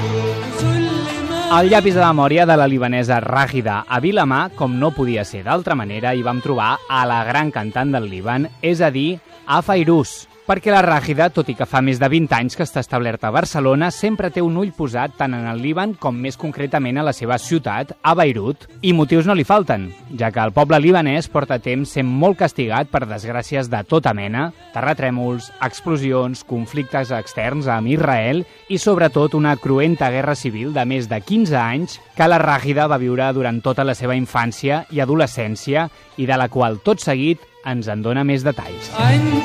El llapis de memòria de la libanesa Ràgida a Vilamar, com no podia ser d'altra manera, hi vam trobar a la gran cantant del Líban, és a dir, a Fairuz. Perquè la Ràgida, tot i que fa més de 20 anys que està establerta a Barcelona, sempre té un ull posat tant en el Líban com més concretament a la seva ciutat, a Beirut. I motius no li falten, ja que el poble libanès porta temps sent molt castigat per desgràcies de tota mena, terratrèmols, explosions, conflictes externs amb Israel i sobretot una cruenta guerra civil de més de 15 anys que la Ràgida va viure durant tota la seva infància i adolescència i de la qual tot seguit ens en dona més detalls.